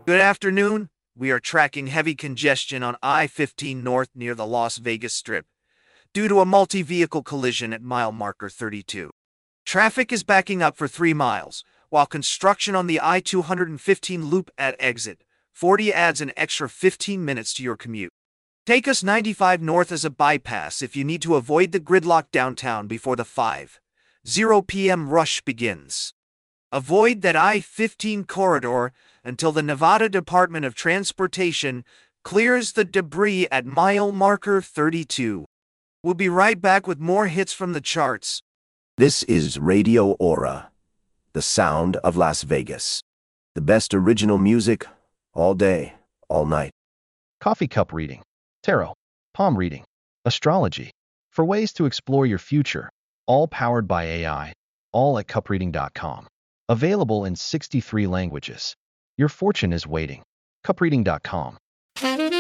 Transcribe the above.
Good afternoon. We are tracking heavy congestion on I-15 North near the Las Vegas Strip due to a multi-vehicle collision at mile marker 32. Traffic is backing up for 3 miles, while construction on the I-215 loop at exit 40 adds an extra 15 minutes to your commute. Take us 95 north as a bypass if you need to avoid the gridlock downtown before the 5:00 p.m. rush begins. Avoid that I-15 corridor until the Nevada Department of Transportation clears the debris at mile marker 32. We'll be right back with more hits from the charts. This is Radio Aura, the sound of Las Vegas. The best original music, all day, all night. Coffee cup reading, tarot, palm reading, astrology, for ways to explore your future, all powered by AI, all at cupreading.com. Available in 63 languages. Your fortune is waiting. Cupreading.com.